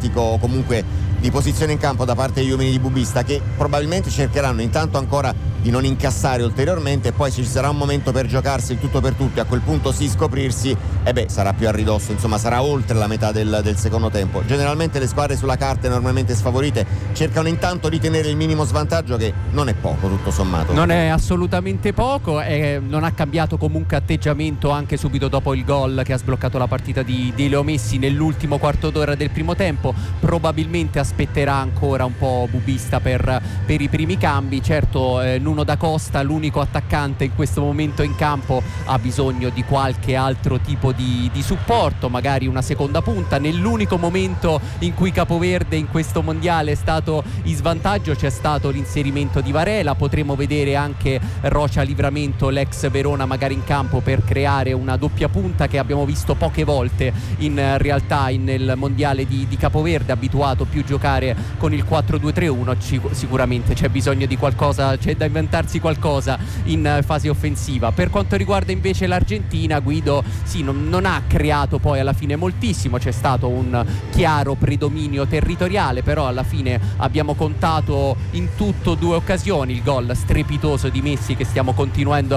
tattico o comunque di posizione in campo da parte degli uomini di Bubista, che probabilmente cercheranno intanto ancora di non incassare ulteriormente, e poi se ci sarà un momento per giocarsi il tutto per tutto e a quel punto sì scoprirsi, sarà più a ridosso, insomma sarà oltre la metà del secondo tempo. Generalmente le squadre sulla carta enormemente sfavorite cercano intanto di tenere il minimo svantaggio, che non è poco tutto sommato. Non è assolutamente poco, non ha cambiato comunque atteggiamento anche subito dopo il gol che ha sbloccato la partita di Leo Messi nell'ultimo quarto d'ora del primo tempo. Probabilmente aspetterà ancora un po' Bubista per i primi cambi. Certo, Nuno da Costa, l'unico attaccante in questo momento in campo, ha bisogno di qualche altro tipo di supporto, magari una seconda punta. Nell'unico momento in cui Capoverde in questo mondiale è stato in svantaggio c'è stato l'inserimento di Varela. Potremo vedere anche Rocha Livramento, l'ex Verona, magari in campo per creare una doppia punta che abbiamo visto poche volte in realtà nel mondiale di Capoverde, abituato più a giocare con il 4-2-3-1. Sicuramente c'è bisogno di qualcosa, c'è da inventarsi qualcosa in fase offensiva. Per quanto riguarda invece l'Argentina, Guido non ha creato poi alla fine moltissimo, c'è stato un chiaro predominio territoriale, però alla fine abbiamo contato in tutto 2 occasioni: il gol strepitoso di Messi che stiamo continuando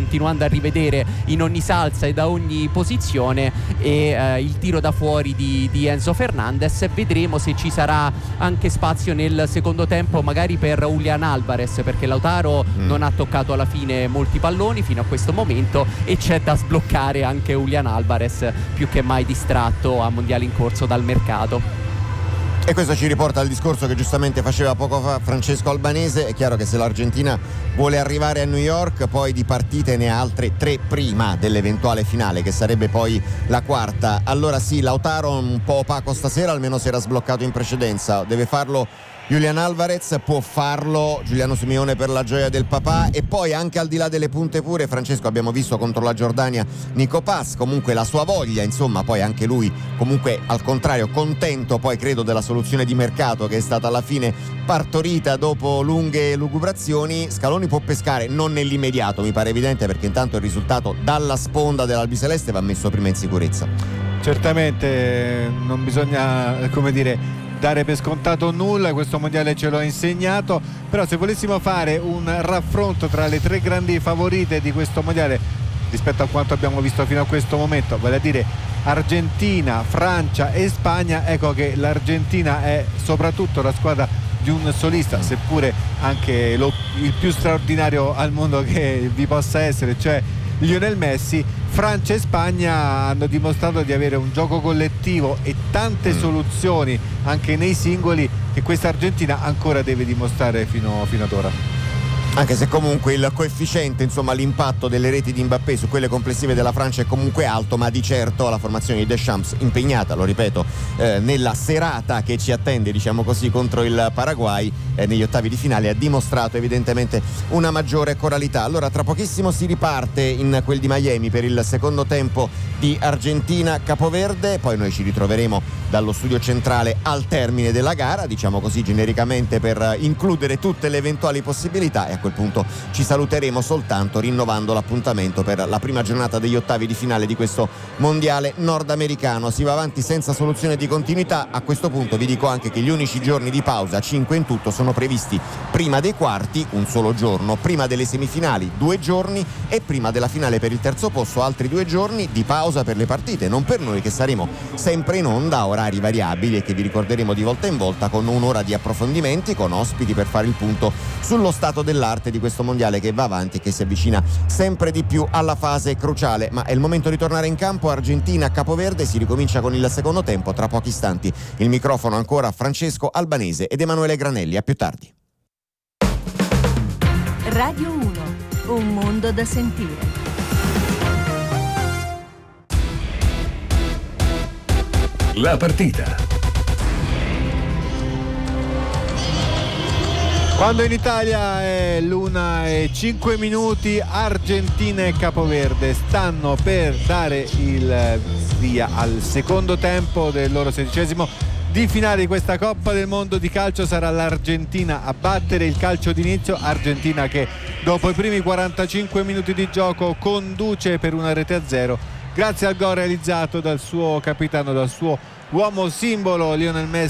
a rivedere in ogni salsa e da ogni posizione, e il tiro da fuori di Enzo Fernandez. Vedremo se ci sarà anche spazio nel secondo tempo magari per Julián Álvarez, perché Lautaro non ha toccato alla fine molti palloni fino a questo momento, e c'è da sbloccare anche Julián Álvarez, più che mai distratto a mondiale in corso dal mercato. E questo ci riporta al discorso che giustamente faceva poco fa Francesco Albanese. È chiaro che se l'Argentina vuole arrivare a New York, poi di partite ne ha altre 3 prima dell'eventuale finale, che sarebbe poi la quarta. Allora sì, Lautaro un po' opaco stasera, almeno si era sbloccato in precedenza. Deve farlo Julián Álvarez, può farlo Giuliano Simeone per la gioia del papà, e poi anche al di là delle punte pure, Francesco, abbiamo visto contro la Giordania Nico Paz, comunque la sua voglia, insomma, poi anche lui comunque al contrario contento, poi credo, della soluzione di mercato che è stata alla fine partorita dopo lunghe lugubrazioni. Scaloni può pescare, non nell'immediato, mi pare evidente, perché intanto il risultato dalla sponda dell'Albiceleste va messo prima in sicurezza. Certamente non bisogna, dare per scontato nulla, questo mondiale ce lo ha insegnato, però se volessimo fare un raffronto tra le 3 grandi favorite di questo mondiale rispetto a quanto abbiamo visto fino a questo momento, vale a dire Argentina, Francia e Spagna, ecco che l'Argentina è soprattutto la squadra di un solista, seppure anche il più straordinario al mondo che vi possa essere, cioè Lionel Messi. Francia e Spagna hanno dimostrato di avere un gioco collettivo e tante soluzioni anche nei singoli che questa Argentina ancora deve dimostrare fino ad ora. Anche se comunque il coefficiente, insomma l'impatto delle reti di Mbappé su quelle complessive della Francia è comunque alto, ma di certo la formazione di Deschamps, impegnata, lo ripeto, nella serata che ci attende, diciamo così, contro il Paraguay negli ottavi di finale, ha dimostrato evidentemente una maggiore coralità. Allora tra pochissimo si riparte in quel di Miami per il secondo tempo di Argentina-Capoverde, poi noi ci ritroveremo dallo studio centrale al termine della gara, diciamo così genericamente, per includere tutte le eventuali possibilità, e a quel punto ci saluteremo soltanto rinnovando l'appuntamento per la prima giornata degli ottavi di finale di questo mondiale nordamericano. Si va avanti senza soluzione di continuità. A questo punto vi dico anche che gli unici giorni di pausa, 5 in tutto, sono previsti prima dei quarti, un solo giorno, prima delle semifinali 2 giorni, e prima della finale per il terzo posto altri 2 giorni di pausa per le partite, non per noi che saremo sempre in onda a orari variabili e che vi ricorderemo di volta in volta, con un'ora di approfondimenti, con ospiti per fare il punto sullo stato dell'arte di questo mondiale che va avanti e che si avvicina sempre di più alla fase cruciale. Ma è il momento di tornare in campo. Argentina-Capoverde, si ricomincia con il secondo tempo tra pochi istanti. Il microfono ancora a Francesco Albanese ed Emanuele Granelli. A più tardi. Radio 1, un mondo da sentire. La partita. Quando in Italia è l'1:05, Argentina e Capoverde stanno per dare il via al secondo tempo del loro 16° di finale di questa Coppa del Mondo di calcio. Sarà l'Argentina a battere il calcio d'inizio, Argentina che dopo i primi 45 minuti di gioco conduce per 1-0 grazie al gol realizzato dal suo capitano, dal suo uomo simbolo Lionel Messi.